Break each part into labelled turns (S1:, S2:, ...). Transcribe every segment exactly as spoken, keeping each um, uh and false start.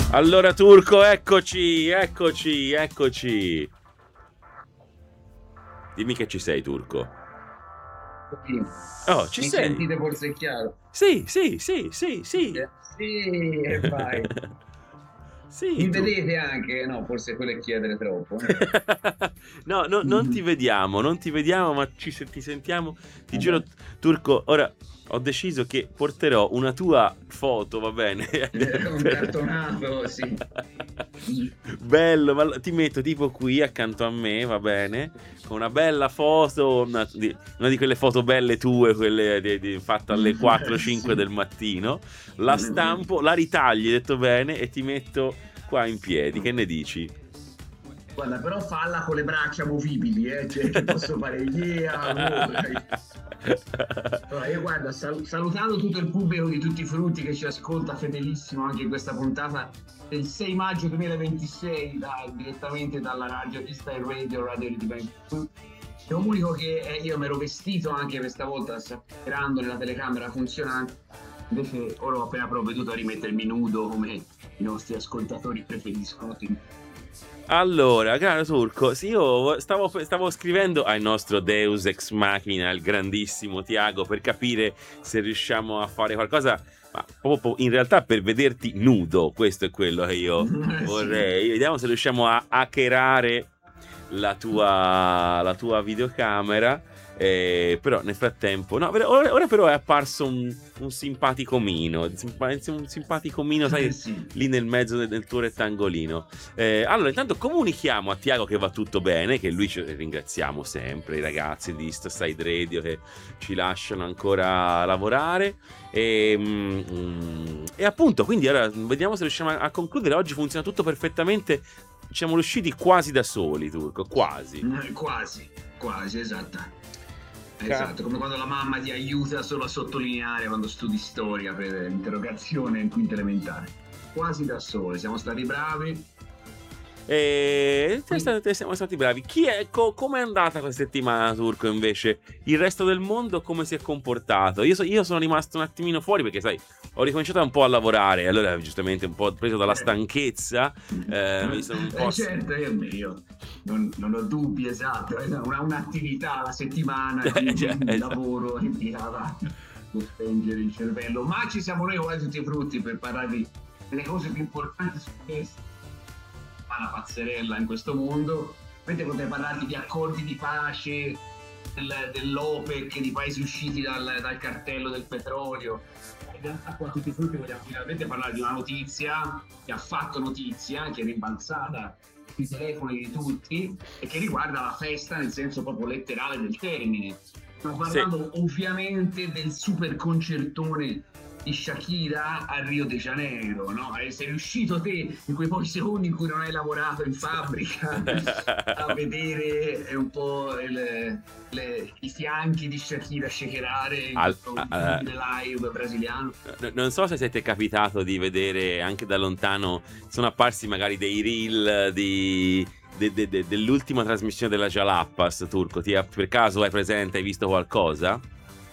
S1: Allora Turco, eccoci, eccoci, eccoci. Dimmi che ci sei, Turco.
S2: Sì.
S1: Oh, ci
S2: Mi
S1: sei.
S2: sentite forse chiaro?
S1: Sì, sì, sì, sì, sì.
S2: Eh, Sì, e vai.
S1: Sì,
S2: Mi
S1: tu.
S2: vedete anche? No, forse quello è chiedere troppo. Eh.
S1: No, no, non ti
S2: Mhm.
S1: vediamo, non ti vediamo, ma ci, se- ti sentiamo. Ti giuro,
S2: Vabbè.
S1: Turco, ora ho deciso che porterò una tua foto, va bene?
S2: Eh, Un cartonato, sì.
S1: Bello, ma ti metto tipo qui accanto a me, va bene? Con una bella foto, una di, una di quelle foto belle tue, quelle di- di- fatte alle quattro cinque
S2: Sì.
S1: del mattino. La stampo, la ritagli, detto bene, e ti metto qua in piedi. Che ne dici?
S2: Guarda, però falla con le braccia movibili, eh, cioè che posso fare yeah, wow. Allora, io guarda, sal- salutando tutto il pubblico di Tutti i Frutti che ci ascolta fedelissimo anche in questa puntata del sei maggio duemilaventisei, da- direttamente dalla radio di Style Radio, Radio di Bank. Comunico che eh, io mi ero vestito anche questa volta, sperando nella telecamera funzionante, invece ora ho appena provveduto a rimettermi nudo come i nostri ascoltatori preferiscono.
S1: Allora, caro Turco, sì, io stavo, stavo scrivendo al nostro Deus Ex Machina, il grandissimo Tiago, per capire se riusciamo a fare qualcosa, ma proprio in realtà per vederti nudo, questo è quello che io
S2: Sì.
S1: vorrei. Vediamo se riusciamo a hackerare la tua, la tua videocamera. Eh, però nel frattempo, no, ora, ora però è apparso un, un simpatico mino, un simpatico mino, sai,
S2: Sì.
S1: lì nel mezzo del, del tuo rettangolino. Eh, allora, intanto comunichiamo a Tiago che va tutto bene, che lui ci ringraziamo sempre, i ragazzi di Side Radio che ci lasciano ancora lavorare. E, mm, e appunto, quindi ora vediamo se riusciamo a, a concludere. Oggi funziona tutto perfettamente. Siamo riusciti quasi da soli, Turco, quasi.
S2: Mm, Quasi, quasi, esatto.
S1: Ca-
S2: Esatto, come quando la mamma ti aiuta solo a sottolineare quando studi storia per l'interrogazione in quinta elementare. Quasi da soli, siamo stati bravi.
S1: E
S2: Quindi,
S1: siamo stati bravi. Chi è, co, com'è andata questa settimana, Turco, invece? Il resto del mondo come si è comportato? Io, so, io sono rimasto un attimino fuori perché, sai, ho ricominciato un po' a lavorare, allora giustamente un po' preso dalla
S2: eh,
S1: stanchezza, eh, mi sono un po'...
S2: eh, certo, io, io non, non ho dubbi, esatto, è una, un'attività alla settimana e
S1: Eh,
S2: quindi
S1: cioè,
S2: un
S1: esatto.
S2: lavoro impiegava per spengere il cervello. Ma ci siamo noi quasi tutti i frutti per parlare delle cose più importanti su questo. Una pazzerella in questo mondo, mentre potrei parlarti di accordi di pace del, dell'OPEC, di paesi usciti dal, dal cartello del petrolio. In realtà qua tutti i frutti vogliamo finalmente parlare di una notizia che ha fatto notizia, che è rimbalzata sui telefoni di tutti e che riguarda la festa nel senso proprio letterale del termine. Stiamo
S1: Sì.
S2: parlando ovviamente del super concertone di Shakira a Rio de Janeiro, no? E sei riuscito te, in quei pochi secondi in cui non hai lavorato in fabbrica, a vedere un po' il, le, i fianchi di Shakira shakerare in
S1: Al,
S2: questo
S1: a,
S2: incredibile live brasiliano.
S1: a, non so se siete capitato di vedere anche da lontano, sono apparsi magari dei reel di, de, de, de, dell'ultima trasmissione della Jalapas, Turco. Ti, per caso hai presente, hai visto qualcosa?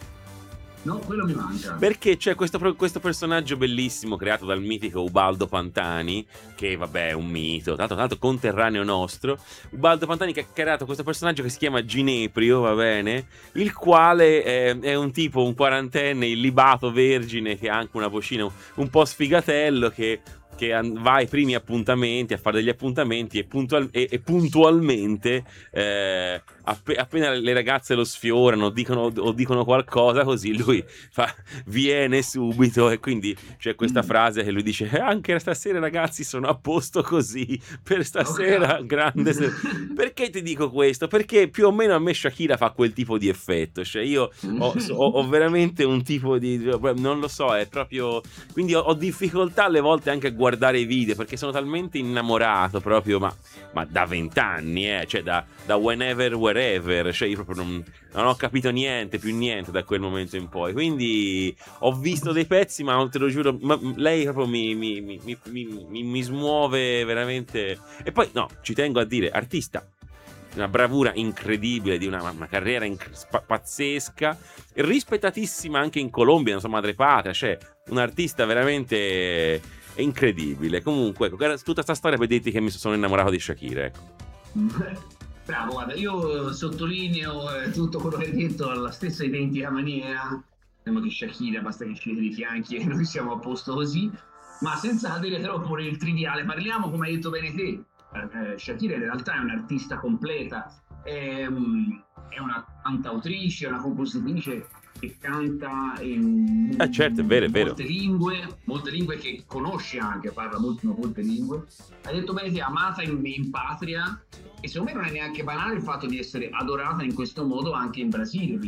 S2: No, quello mi manca.
S1: Perché c'è questo, questo personaggio bellissimo creato dal mitico Ubaldo Pantani, che vabbè è un mito, tanto, tanto conterraneo nostro. Ubaldo Pantani che ha creato questo personaggio che si chiama Gineprio, va bene? Il quale è, è un tipo, un quarantenne illibato, vergine, che ha anche una vocina un po' sfigatello, che che va ai primi appuntamenti, a fare degli appuntamenti e, puntual- e, e puntualmente eh, app- appena le ragazze lo sfiorano dicono, o dicono qualcosa così lui fa, viene subito e quindi c'è questa
S2: Mm.
S1: frase che lui dice eh, anche stasera ragazzi sono a posto così per stasera
S2: Okay.
S1: grande se-". Perché ti dico questo? Perché più o meno a me Shakira fa quel tipo di effetto, cioè io ho, ho, ho veramente un tipo di non lo so, è proprio quindi ho, ho difficoltà alle volte anche a guardare i video perché sono talmente innamorato proprio, ma, ma da vent'anni, eh, cioè da, da whenever, wherever, cioè io proprio non, non ho capito niente, più niente da quel momento in poi. Quindi ho visto dei pezzi, ma te lo giuro, ma lei proprio mi, mi, mi, mi, mi, mi smuove veramente. E poi, no, ci tengo a dire, artista. Una bravura incredibile, di una, una carriera inc- sp- pazzesca, rispettatissima anche in Colombia, insomma, madrepatria, cioè un artista veramente è incredibile. Comunque, ecco, era tutta sta storia per dirti che mi sono innamorato di Shakira, ecco.
S2: Bravo, guarda, io sottolineo eh, tutto quello che hai detto alla stessa identica maniera. Sembra che Shakira basta che ci vede i fianchi e noi siamo a posto così, ma senza cadere troppo nel triviale. Parliamo, come hai detto bene te, eh, Shakira in realtà è un'artista completa, è, mm, è una cantautrice, è una compositrice che canta in
S1: Eh certo, è vero, è vero.
S2: molte lingue, molte lingue che conosce anche, parla molte, molte lingue. Hai detto bene te, amata in, in patria, e secondo me non è neanche banale il fatto di essere adorata in questo modo anche in Brasile.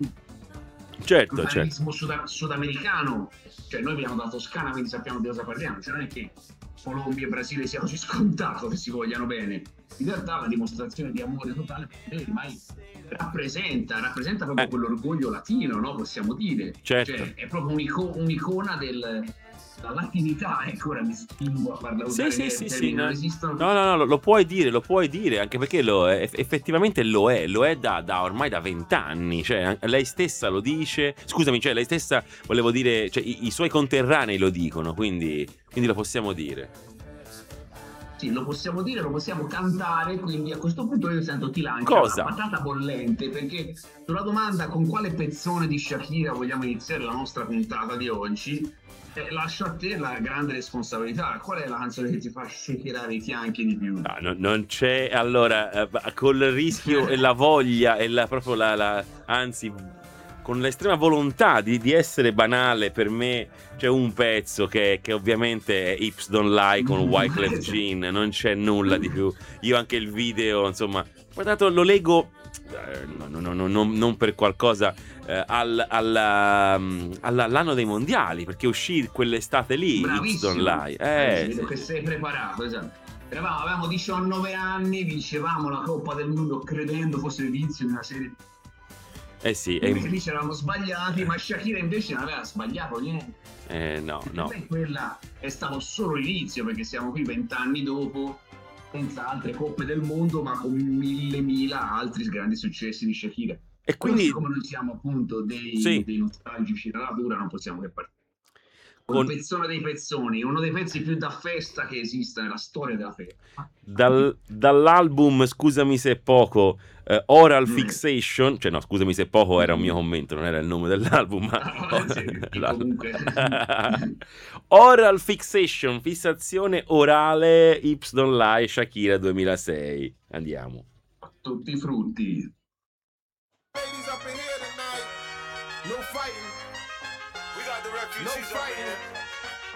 S1: Certo,
S2: Il
S1: certo.
S2: fanatismo sud- sudamericano, cioè noi veniamo dalla Toscana, quindi sappiamo di cosa parliamo, cioè non è che Colombia e Brasile sia così scontato che si vogliano bene. In realtà la dimostrazione di amore totale per me ormai rappresenta, rappresenta proprio
S1: Eh.
S2: quell'orgoglio latino, no? Possiamo dire.
S1: Certo.
S2: Cioè, è proprio un'ico- un'icona del, della latinità, ecco, ora mi spingo a parlare
S1: Sì, sì, sì, sì, no,
S2: non esistono.
S1: no, no, no, lo, lo puoi dire, lo puoi dire, anche perché lo è, eff- effettivamente lo è, lo è da, da ormai da vent'anni, cioè an- lei stessa lo dice, scusami, cioè lei stessa, volevo dire, cioè i, i suoi conterranei lo dicono, quindi, quindi lo possiamo dire.
S2: Sì, lo possiamo dire, lo possiamo cantare, quindi a questo punto io sento ti lancio
S1: Cosa?
S2: una patata bollente, perché sulla domanda con quale pezzone di Shakira vogliamo iniziare la nostra puntata di oggi, eh, lascio a te la grande responsabilità. Qual è la canzone che ti fa shakerare i fianchi di più?
S1: No, no- non c'è, allora, eh, col rischio e la voglia e la, proprio la, la- anzi, con l'estrema volontà di, di essere banale, per me c'è un pezzo che, che ovviamente è Hips Don't Lie con Wyclef Jean, non c'è nulla di più. Io anche il video, insomma, guardato, lo leggo, eh, no, no, no, no, non, non per qualcosa, eh, al, alla- alla- all'anno dei mondiali, perché uscì quell'estate lì, Hips Don't
S2: Bravissimo.
S1: Lie.
S2: Eh,
S1: Eh,
S2: vedo
S1: sì.
S2: che sei preparato, esatto. Eravamo, avevamo diciannove anni, vincevamo la Coppa del Mondo credendo fosse l'inizio di una serie.
S1: Eh sì, è-
S2: Invece lì ci eravamo sbagliati, ma Shakira invece non aveva sbagliato niente.
S1: eh, no, no.
S2: Per me quella è stato solo l'inizio, perché siamo qui vent'anni dopo, senza altre coppe del mondo, ma con mille mila altri grandi successi di Shakira.
S1: E
S2: Però
S1: quindi,
S2: siccome noi siamo appunto dei,
S1: sì,
S2: dei nostalgici della natura, non possiamo che partire. Col
S1: con,
S2: pezzone dei pezzoni, uno dei pezzi più da festa che esista nella storia della festa.
S1: dal- dall'album, scusami se è poco, eh, Oral
S2: Mm.
S1: Fixation, cioè no, scusami se è poco, era un mio commento, non era il nome dell'album, ma
S2: Ah, sì, comunque.
S1: Oral Fixation, fissazione orale, Hips Don't Lie, Shakira duemilasei. Andiamo.
S2: Tutti i frutti.
S3: Ladies up in here tonight. No fighting. We got the refugees no fighting.